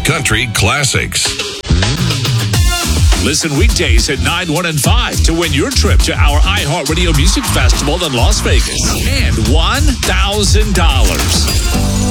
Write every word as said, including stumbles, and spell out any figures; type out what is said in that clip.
country classics. Listen weekdays at nine, one, and five to win your trip to our iHeartRadio Music Festival in Las Vegas and one thousand dollars.